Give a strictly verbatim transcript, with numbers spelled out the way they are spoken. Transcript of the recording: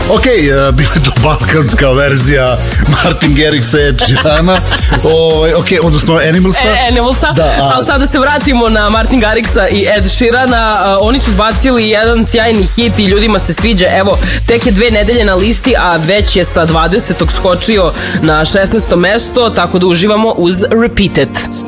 Ok, uh, bila je to balkanska verzija Martin Garrixa i Ed Sheerana. O, ok, odnosno Animalsa. E, Animalsa, da, a... ali sada se vratimo na Martin Garrixa i Ed Sheerana. Uh, oni su zbacili jedan sjajni hit i ljudima se sviđa. Evo, tek je dve nedelje na listi, a već je sa dvadesetog skočio na šesnaesto mesto, tako da uživamo uz Repeat It.